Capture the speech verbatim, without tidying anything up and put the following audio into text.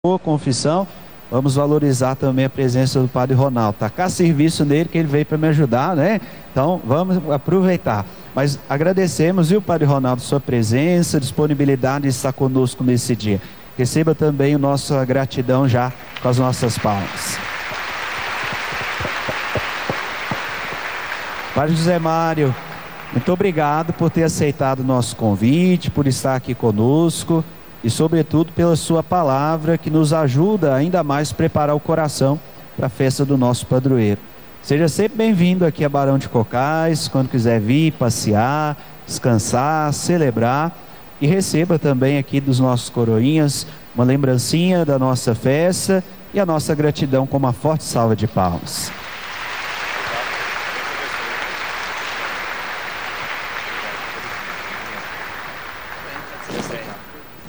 boa confissão, vamos valorizar também a presença do Padre Ronaldo. Está cá serviço nele, que ele veio para me ajudar, né? Então vamos aproveitar. Mas agradecemos, viu, Padre Ronaldo, sua presença, disponibilidade de estar conosco nesse dia. Receba também a nossa gratidão já com as nossas palmas. Padre José Mário, muito obrigado por ter aceitado o nosso convite, por estar aqui conosco e, sobretudo, pela sua palavra que nos ajuda ainda mais a preparar o coração para a festa do nosso padroeiro. Seja sempre bem-vindo aqui a Barão de Cocais, quando quiser vir passear, descansar, celebrar, e receba também aqui dos nossos coroinhas uma lembrancinha da nossa festa e a nossa gratidão com uma forte salva de palmas.